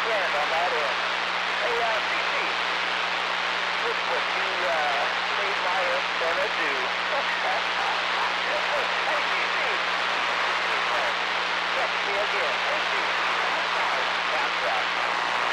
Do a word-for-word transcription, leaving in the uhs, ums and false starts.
grand on that end. Hey, uh, C C, look what you uh, made my antenna do.